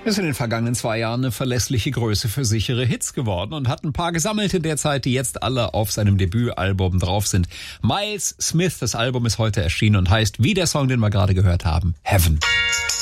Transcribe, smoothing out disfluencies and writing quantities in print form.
Ist in den vergangenen 2 Jahren eine verlässliche Größe für sichere Hits geworden und hat ein paar gesammelt in der Zeit, die jetzt alle auf seinem Debütalbum drauf sind. Miles Smith, das Album ist heute erschienen und heißt, wie der Song, den wir gerade gehört haben, Heaven.